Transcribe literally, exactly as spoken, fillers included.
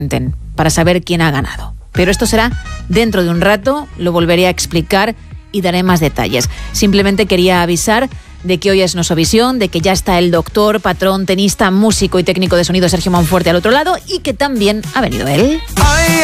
para saber quién ha ganado. Pero esto será dentro de un rato, lo volveré a explicar y daré más detalles. Simplemente quería avisar de que hoy es Nosovisión, de que ya está el doctor, patrón, tenista, músico y técnico de sonido Sergio Monforte al otro lado y que también ha venido él.